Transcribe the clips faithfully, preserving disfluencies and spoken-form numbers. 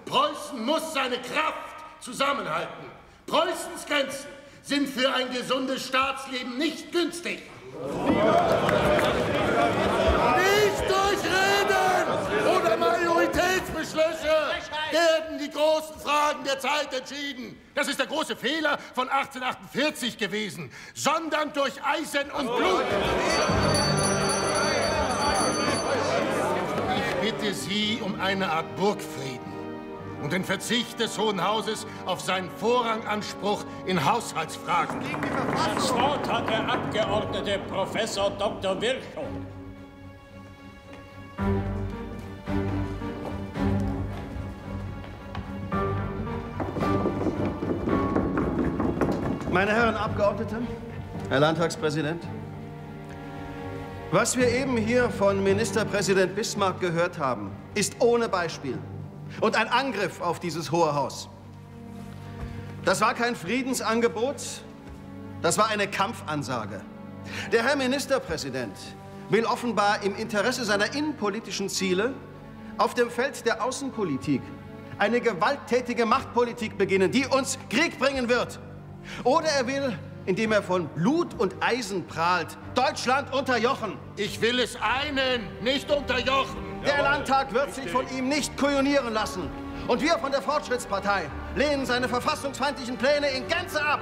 Preußen muss seine Kraft zusammenhalten. Preußens Grenzen sind für ein gesundes Staatsleben nicht günstig. Nicht durch Reden oder Majoritätsbeschlüsse werden die großen Fragen der Zeit entschieden. Das ist der große Fehler von achtzehnhundertachtundvierzig gewesen, sondern durch Eisen und Blut. Ich bitte Sie um eine Art Burgfrieden und den Verzicht des Hohen Hauses auf seinen Vorranganspruch in Haushaltsfragen. Das Wort hat der Abgeordnete Professor Doktor Virchow. Meine Herren Abgeordneten, Herr Landtagspräsident, was wir eben hier von Ministerpräsident Bismarck gehört haben, ist ohne Beispiel und ein Angriff auf dieses Hohe Haus. Das war kein Friedensangebot, das war eine Kampfansage. Der Herr Ministerpräsident will offenbar im Interesse seiner innenpolitischen Ziele auf dem Feld der Außenpolitik eine gewalttätige Machtpolitik beginnen, die uns Krieg bringen wird. Oder er will, indem er von Blut und Eisen prahlt, Deutschland unterjochen. Ich will es einen, nicht unterjochen. Der Landtag wird sich von ihm nicht kujonieren lassen. Und wir von der Fortschrittspartei lehnen seine verfassungsfeindlichen Pläne in Gänze ab.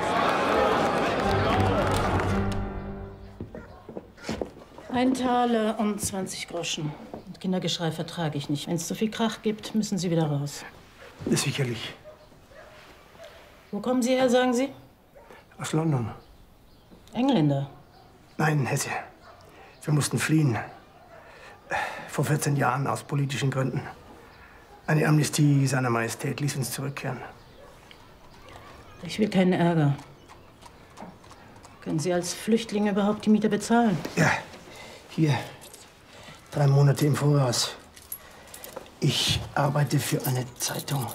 Ein Taler und zwanzig Groschen. Und Kindergeschrei vertrage ich nicht. Wenn es zu viel Krach gibt, müssen Sie wieder raus. Sicherlich. Wo kommen Sie her, sagen Sie? Aus London. Engländer? Nein, Hesse. Wir mussten fliehen. Vor vierzehn Jahren aus politischen Gründen. Eine Amnestie seiner Majestät ließ uns zurückkehren. Ich will keinen Ärger. Können Sie als Flüchtling überhaupt die Miete bezahlen? Ja, hier. Drei Monate im Voraus. Ich arbeite für eine Zeitung.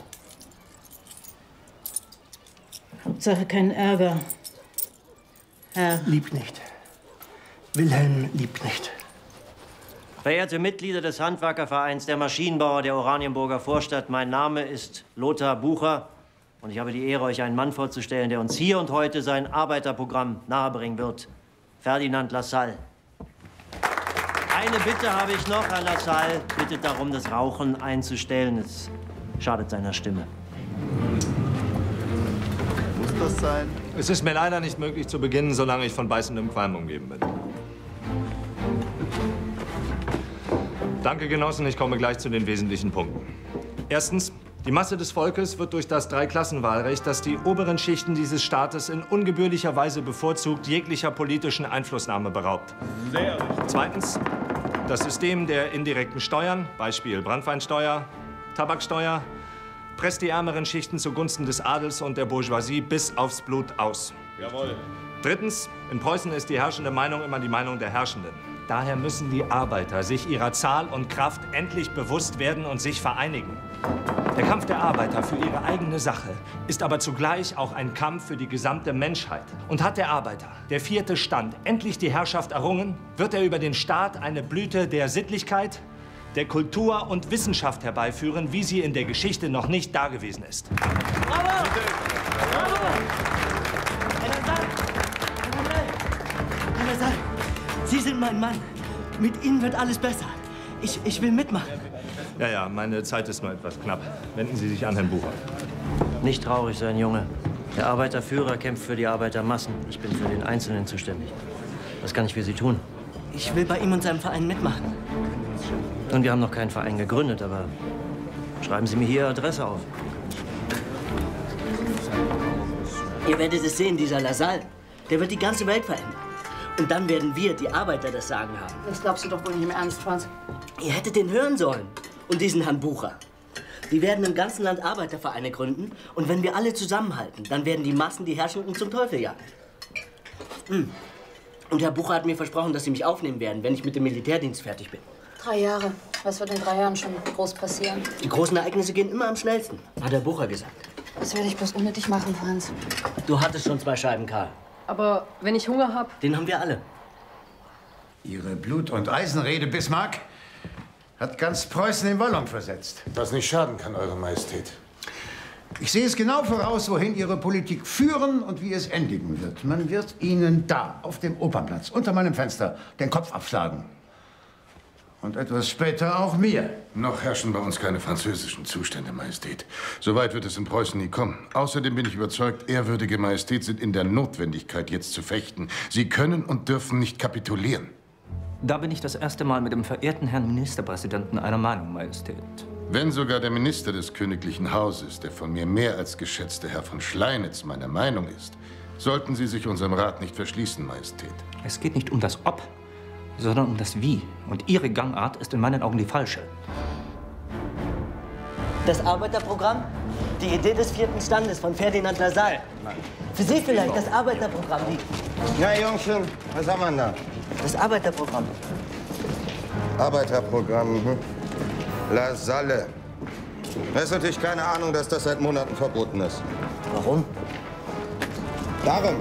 Hauptsache keinen Ärger. Herr. Liebknecht. Wilhelm Liebknecht. Verehrte Mitglieder des Handwerkervereins der Maschinenbauer der Oranienburger Vorstadt, mein Name ist Lothar Bucher und ich habe die Ehre, euch einen Mann vorzustellen, der uns hier und heute sein Arbeiterprogramm nahebringen wird. Ferdinand Lassalle. Eine Bitte habe ich noch, Herr Lassalle. Bittet darum, das Rauchen einzustellen. Es schadet seiner Stimme. Muss das sein? Es ist mir leider nicht möglich zu beginnen, solange ich von beißendem Qualm umgeben bin. Danke, Genossen. Ich komme gleich zu den wesentlichen Punkten. Erstens, die Masse des Volkes wird durch das Dreiklassenwahlrecht, das die oberen Schichten dieses Staates in ungebührlicher Weise bevorzugt, jeglicher politischen Einflussnahme beraubt. Sehr richtig. Zweitens, das System der indirekten Steuern, Beispiel Branntweinsteuer, Tabaksteuer, presst die ärmeren Schichten zugunsten des Adels und der Bourgeoisie bis aufs Blut aus. Jawohl. Drittens, in Preußen ist die herrschende Meinung immer die Meinung der Herrschenden. Daher müssen die Arbeiter sich ihrer Zahl und Kraft endlich bewusst werden und sich vereinigen. Der Kampf der Arbeiter für ihre eigene Sache ist aber zugleich auch ein Kampf für die gesamte Menschheit. Und hat der Arbeiter, der vierte Stand, endlich die Herrschaft errungen, wird er über den Staat eine Blüte der Sittlichkeit, der Kultur und Wissenschaft herbeiführen, wie sie in der Geschichte noch nicht dagewesen ist. Bravo! Bravo! Herr Lassalle! Herr Lassalle, Sie sind mein Mann. Mit Ihnen wird alles besser. Ich, ich will mitmachen. Ja, ja, meine Zeit ist nur etwas knapp. Wenden Sie sich an Herrn Bucher. Nicht traurig sein, Junge. Der Arbeiterführer kämpft für die Arbeitermassen. Ich bin für den Einzelnen zuständig. Was kann ich für Sie tun? Ich will bei ihm und seinem Verein mitmachen. Und wir haben noch keinen Verein gegründet, aber schreiben Sie mir hier Ihre Adresse auf. Ihr werdet es sehen, dieser Lassalle. Der wird die ganze Welt verändern. Und dann werden wir, die Arbeiter, das Sagen haben. Das glaubst du doch wohl nicht im Ernst, Franz. Ihr hättet den hören sollen. Und diesen Herrn Bucher. Die werden im ganzen Land Arbeitervereine gründen. Und wenn wir alle zusammenhalten, dann werden die Massen die Herrschenden zum Teufel jagen. Hm. Und Herr Bucher hat mir versprochen, dass Sie mich aufnehmen werden, wenn ich mit dem Militärdienst fertig bin. Drei Jahre. Was wird in drei Jahren schon groß passieren? Die großen Ereignisse gehen immer am schnellsten, hat Herr Bucher gesagt. Was werde ich bloß unnötig machen, Franz? Du hattest schon zwei Scheiben, Karl. Aber wenn ich Hunger habe... Den haben wir alle. Ihre Blut- und Eisenrede, Bismarck, Hat ganz Preußen in Wallung versetzt. Was nicht schaden kann, Eure Majestät. Ich sehe es genau voraus, wohin Ihre Politik führen und wie es endigen wird. Man wird Ihnen da, auf dem Opernplatz, unter meinem Fenster, den Kopf abschlagen. Und etwas später auch mir. Noch herrschen bei uns keine französischen Zustände, Majestät. Soweit wird es in Preußen nie kommen. Außerdem bin ich überzeugt, ehrwürdige Majestät sind in der Notwendigkeit, jetzt zu fechten. Sie können und dürfen nicht kapitulieren. Da bin ich das erste Mal mit dem verehrten Herrn Ministerpräsidenten einer Meinung, Majestät. Wenn sogar der Minister des königlichen Hauses, der von mir mehr als geschätzte Herr von Schleinitz, meiner Meinung ist, sollten Sie sich unserem Rat nicht verschließen, Majestät. Es geht nicht um das Ob, sondern um das Wie. Und Ihre Gangart ist in meinen Augen die falsche. Das Arbeiterprogramm? Die Idee des vierten Standes von Ferdinand Lassalle. Für Sie vielleicht das Arbeiterprogramm. Die Ja, Jungchen, was haben wir da? Das Arbeiterprogramm. Arbeiterprogramm, mhm. Lassalle. Da ist natürlich keine Ahnung, dass das seit Monaten verboten ist. Warum? Darum.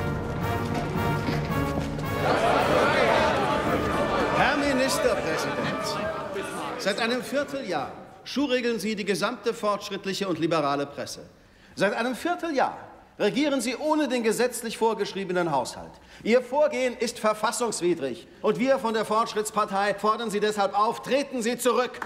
Herr Ministerpräsident, seit einem Vierteljahr schuhregeln Sie die gesamte fortschrittliche und liberale Presse. Seit einem Vierteljahr regieren Sie ohne den gesetzlich vorgeschriebenen Haushalt. Ihr Vorgehen ist verfassungswidrig. Und wir von der Fortschrittspartei fordern Sie deshalb auf, treten Sie zurück.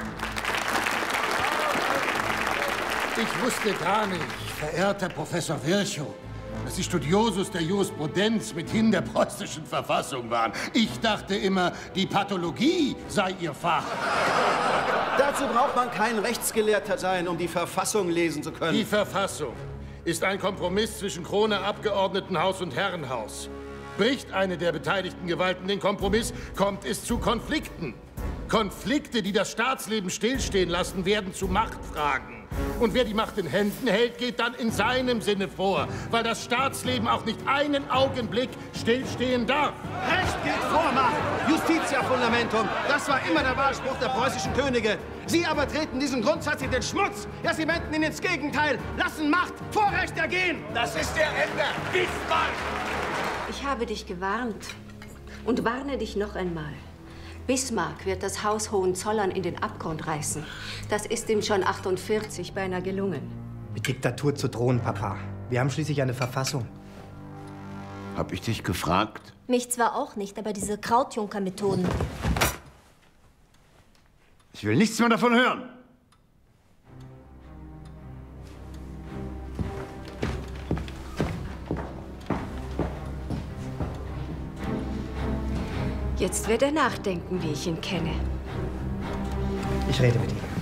Ich wusste gar nicht, verehrter Professor Virchow, dass Sie Studiosus der Jurisprudenz mithin der preußischen Verfassung waren. Ich dachte immer, die Pathologie sei Ihr Fach. Dazu braucht man kein Rechtsgelehrter sein, um die Verfassung lesen zu können. Die Verfassung ist ein Kompromiss zwischen Krone, Abgeordnetenhaus und Herrenhaus. Bricht eine der beteiligten Gewalten den Kompromiss, kommt es zu Konflikten. Konflikte, die das Staatsleben stillstehen lassen, werden zu Machtfragen. Und wer die Macht in Händen hält, geht dann in seinem Sinne vor, weil das Staatsleben auch nicht einen Augenblick stillstehen darf. Recht geht vor Macht, Justitia Fundamentum. Das war immer der Wahlspruch der preußischen Könige. Sie aber treten diesen Grundsatz in den Schmutz. Ja, Sie wenden ihn ins Gegenteil, lassen Macht vor Recht ergehen. Das ist der Ende. Bismarck! Ich habe dich gewarnt und warne dich noch einmal. Bismarck wird das Haus Hohenzollern in den Abgrund reißen. Das ist ihm schon achtundvierzig beinahe gelungen. Mit Diktatur zu drohen, Papa. Wir haben schließlich eine Verfassung. Hab ich dich gefragt? Mich zwar auch nicht, aber diese Krautjunker-Methoden. Ich will nichts mehr davon hören. Jetzt wird er nachdenken, wie ich ihn kenne. Ich rede mit ihm.